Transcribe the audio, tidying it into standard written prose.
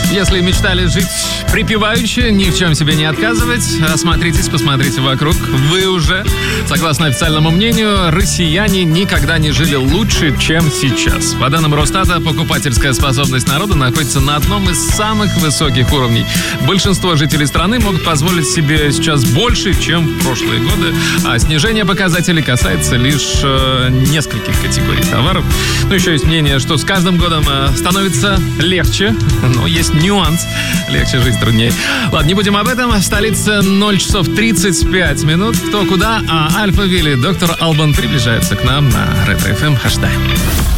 Если мечтали жить припеваючи, ни в чем себе не отказывать, осмотритесь, посмотрите вокруг. Вы уже, согласно официальному мнению, россияне никогда не жили лучше, чем сейчас. По данным Росстата, покупательская способность народа находится на одном из самых высоких уровней. Большинство жителей страны могут позволить себе сейчас больше, чем в прошлые годы, а снижение показателей касается лишь нескольких категорий товаров. Но еще есть мнение, что с каждым годом становится легче, но есть нюанс. Легче жить труднее. Ладно, не будем об этом. В столице 0 часов 35 минут. Кто куда, а Альфа Вилли, доктор Албан приближается к нам на Ретро FM. Ожидаем.